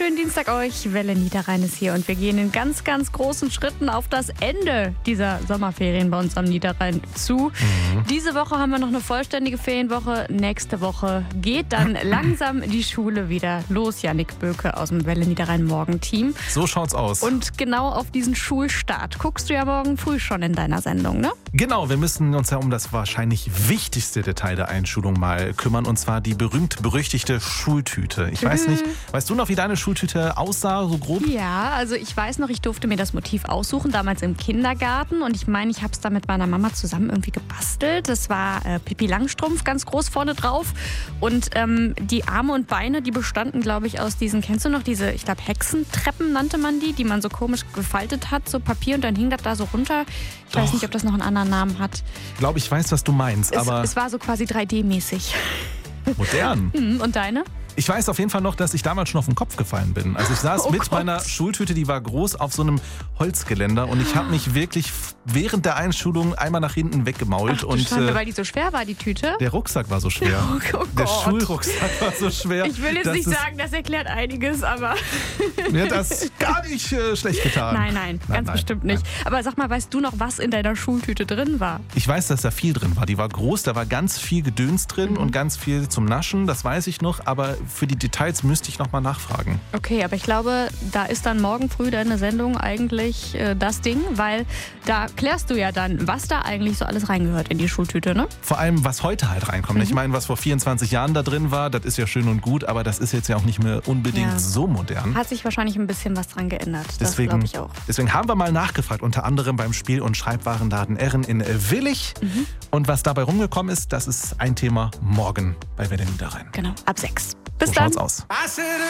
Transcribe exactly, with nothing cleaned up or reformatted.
schönen Dienstag euch. Welle Niederrhein ist hier und wir gehen in ganz, ganz großen Schritten auf das Ende dieser Sommerferien bei uns am Niederrhein zu. Mhm. Diese Woche haben wir noch eine vollständige Ferienwoche. Nächste Woche geht dann langsam die Schule wieder los. Jannik Böke aus dem Welle Niederrhein Morgenteam. So schaut's aus. Und genau auf diesen Schulstart guckst du ja morgen früh schon in deiner Sendung, ne? Genau, wir müssen uns ja um das wahrscheinlich wichtigste Detail der Einschulung mal kümmern, und zwar die berühmt-berüchtigte Schultüte. Ich weiß nicht, weißt du noch, wie deine Schultüte aussah, so grob? Ja, also ich weiß noch, ich durfte mir das Motiv aussuchen, damals im Kindergarten. Und ich meine, ich habe es da mit meiner Mama zusammen irgendwie gebastelt. Das war äh, Pippi Langstrumpf ganz groß vorne drauf. Und ähm, die Arme und Beine, die bestanden, glaube ich, aus diesen, kennst du noch, diese, ich glaube, Hexentreppen nannte man die, die man so komisch gefaltet hat, so Papier, und dann hing das da so runter. Ich Doch. weiß nicht, ob das noch einen anderen Namen hat. Ich glaube, ich weiß, was du meinst, es, aber... Es war so quasi drei D-mäßig. Modern. Und deine? Ich weiß auf jeden Fall noch, dass ich damals schon auf den Kopf gefallen bin. Also ich saß oh mit Gott. meiner Schultüte, die war groß, auf so einem Holzgeländer, und ich habe mich wirklich während der Einschulung einmal nach hinten weggemault. Ach, und Schande, äh, weil die so schwer war, die Tüte? Der Rucksack war so schwer. Oh, oh der Gott. Schulrucksack war so schwer. Ich will jetzt nicht sagen, das erklärt einiges, aber... Mir hat das gar nicht äh, schlecht getan. Nein, nein, nein ganz nein, bestimmt nicht. Nein. Aber sag mal, weißt du noch, was in deiner Schultüte drin war? Ich weiß, dass da viel drin war. Die war groß, da war ganz viel Gedöns drin mhm. und ganz viel zum Naschen, das weiß ich noch. Aber für die Details müsste ich noch mal nachfragen. Okay, aber ich glaube, da ist dann morgen früh deine Sendung eigentlich äh, das Ding, weil da klärst du ja dann, was da eigentlich so alles reingehört in die Schultüte, ne? Vor allem, was heute halt reinkommt. Mhm. Ich meine, was vor vierundzwanzig Jahren da drin war, das ist ja schön und gut, aber das ist jetzt ja auch nicht mehr unbedingt ja. so modern. Hat sich wahrscheinlich ein bisschen was dran geändert. Deswegen, das glaube ich auch. Deswegen haben wir mal nachgefragt, unter anderem beim Spiel- und Schreibwarenladen Erren in Willich. Mhm. Und was dabei rumgekommen ist, das ist ein Thema morgen bei Welle Niederrhein. Genau, ab sechs. Bis so dann. schaut's aus.